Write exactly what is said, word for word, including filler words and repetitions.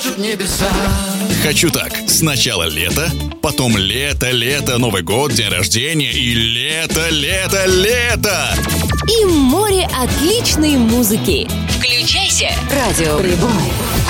скажут небеса. Хочу так. Сначала лето, потом лето, лето, Новый год, день рождения и лето, лето, лето. И море отличной музыки. Включайся. Радио Прибой.